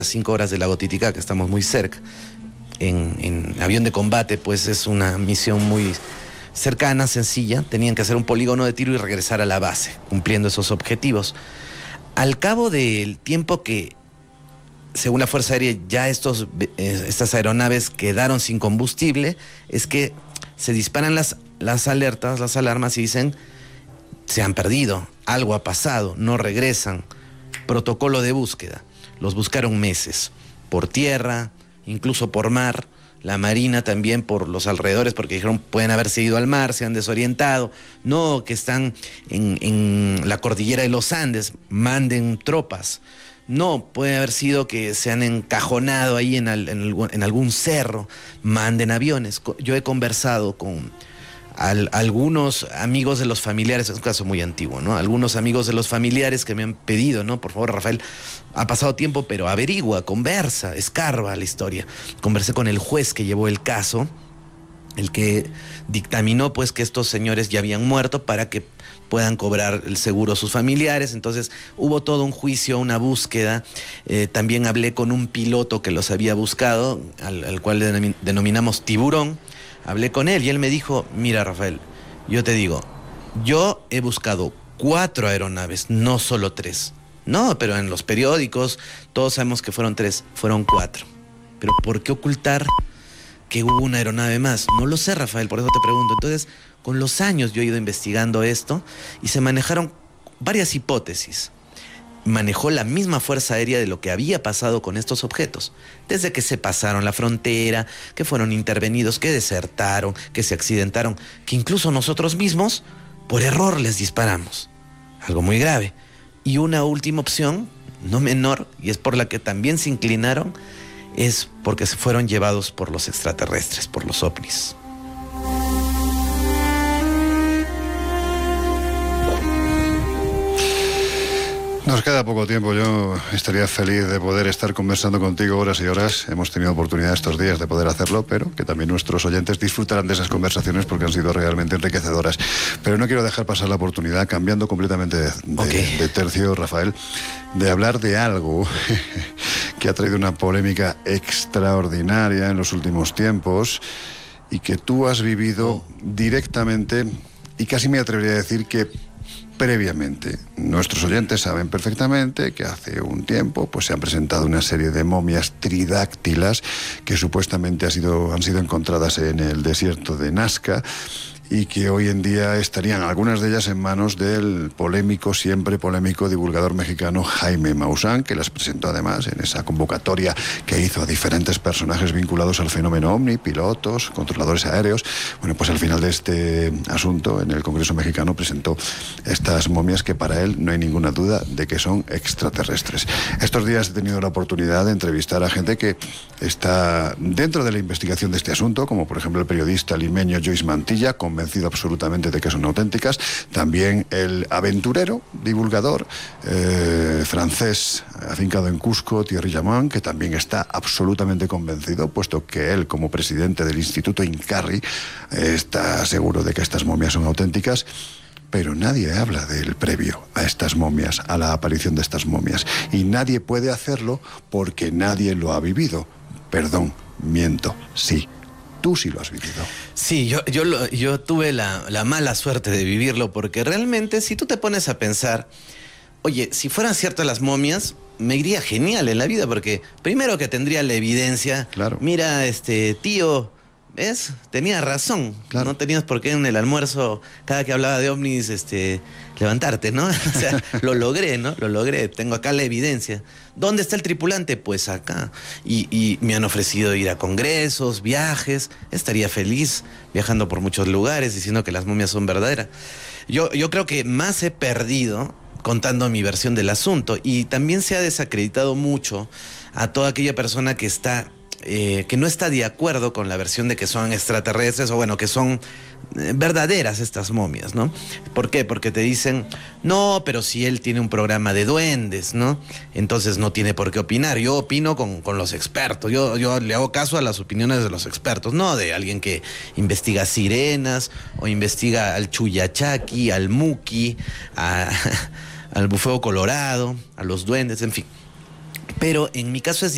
5 horas de Lago Titicaca, estamos muy cerca. En avión de combate, pues es una misión muy cercana, sencilla. Tenían que hacer un polígono de tiro y regresar a la base, cumpliendo esos objetivos. Al cabo del tiempo que, según la Fuerza Aérea, ya estas aeronaves quedaron sin combustible, es que se disparan las alertas, las alarmas y dicen: se han perdido, algo ha pasado, no regresan. Protocolo de búsqueda. Los buscaron meses, por tierra, incluso por mar, la Marina también por los alrededores, porque dijeron pueden haberse ido al mar, se han desorientado, no, que están en la cordillera de los Andes, manden tropas. No, puede haber sido que se han encajonado ahí en algún cerro, manden aviones. Yo he conversado con algunos amigos de los familiares, es un caso muy antiguo, ¿no? Algunos amigos de los familiares que me han pedido, ¿no? Por favor, Rafael, ha pasado tiempo, pero averigua, conversa, escarba la historia. Conversé con el juez que llevó el caso, el que dictaminó pues que estos señores ya habían muerto para que puedan cobrar el seguro a sus familiares. Entonces hubo todo un juicio, una búsqueda. También hablé con un piloto que los había buscado, al cual le denominamos Tiburón. Hablé con él y él me dijo: mira, Rafael, yo te digo, yo he buscado 4 aeronaves, no solo 3. No, pero en los periódicos todos sabemos que fueron 3, fueron 4. Pero ¿por qué ocultar que hubo una aeronave más? No lo sé, Rafael, por eso te pregunto. Entonces, con los años yo he ido investigando esto y se manejaron varias hipótesis. Manejó la misma Fuerza Aérea de lo que había pasado con estos objetos. Desde que se pasaron la frontera, que fueron intervenidos, que desertaron, que se accidentaron, que incluso nosotros mismos, por error, les disparamos. Algo muy grave. Y una última opción, no menor, y es por la que también se inclinaron, es porque se fueron llevados por los extraterrestres, por los ovnis. Nos queda poco tiempo. Yo estaría feliz de poder estar conversando contigo horas y horas. Hemos tenido oportunidad estos días de poder hacerlo, pero que también nuestros oyentes disfrutarán de esas conversaciones porque han sido realmente enriquecedoras. Pero no quiero dejar pasar la oportunidad, cambiando completamente de tercio, Rafael, de hablar de algo que ha traído una polémica extraordinaria en los últimos tiempos y que tú has vivido directamente, y casi me atrevería a decir que previamente. Nuestros oyentes saben perfectamente que hace un tiempo pues se han presentado una serie de momias tridáctilas que supuestamente han sido encontradas en el desierto de Nazca y que hoy en día estarían algunas de ellas en manos del siempre polémico divulgador mexicano Jaime Maussan, que las presentó además en esa convocatoria que hizo a diferentes personajes vinculados al fenómeno ovni, pilotos, controladores aéreos. Bueno, pues al final de este asunto, en el Congreso mexicano presentó estas momias que para él no hay ninguna duda de que son extraterrestres. Estos días he tenido la oportunidad de entrevistar a gente que está dentro de la investigación de este asunto, como por ejemplo el periodista limeño Joyce Mantilla, convencido absolutamente de que son auténticas. También el aventurero, divulgador francés afincado en Cusco, Thierry Jamon, que también está absolutamente convencido, puesto que él, como presidente del Instituto Incarri, está seguro de que estas momias son auténticas. Pero nadie habla del previo a estas momias, a la aparición de estas momias. Y nadie puede hacerlo porque nadie lo ha vivido. Perdón, miento, sí. Tú sí lo has vivido. Sí, yo tuve la mala suerte de vivirlo, porque realmente si tú te pones a pensar, oye, si fueran ciertas las momias, me iría genial en la vida, porque primero que tendría la evidencia. Claro. Mira, tío, ¿ves? Tenía razón. Claro. No tenías por qué en el almuerzo, cada que hablaba de ovnis, levantarte, ¿no? O sea, lo logré, ¿no? Lo logré. Tengo acá la evidencia. ¿Dónde está el tripulante? Pues acá. Y me han ofrecido ir a congresos, viajes. Estaría feliz viajando por muchos lugares diciendo que las momias son verdaderas. Yo creo que más he perdido contando mi versión del asunto. Y también se ha desacreditado mucho a toda aquella persona que no está de acuerdo con la versión de que son extraterrestres, o bueno, que son verdaderas estas momias, ¿no? ¿Por qué? Porque te dicen, no, pero si él tiene un programa de duendes, ¿no? Entonces no tiene por qué opinar. Yo opino con los expertos, yo le hago caso a las opiniones de los expertos, no de alguien que investiga sirenas o investiga al Chuyachaki, al Muki, al bufeo colorado, a los duendes, en fin. Pero en mi caso es